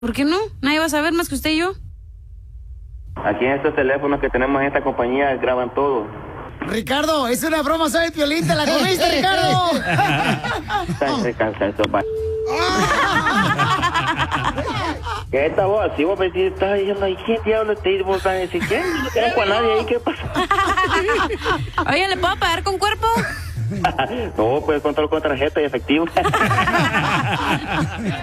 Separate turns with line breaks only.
¿Por qué no? Nadie va a saber más que usted y yo.
Aquí en estos teléfonos que tenemos en esta compañía graban todo.
Ricardo, es una broma, ¿sabes, Piolín? ¿Te la comiste, Ricardo?
¿Qué esta voz? Si vos estás diciendo, ¿y quién diablo te dice? Vos vas a decir, ¿quién? No conozco a nadie ahí, ¿qué pasa?
Oye, ¿le puedo pagar con cuerpo?
No, puedes controlar con tarjeta y efectivo.